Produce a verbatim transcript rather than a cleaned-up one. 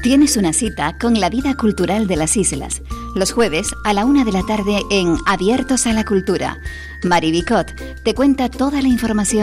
Tienes una cita con la vida cultural de las islas. Los jueves a la una de la tarde en Abiertos a la Cultura. Mari Bicot te cuenta toda la información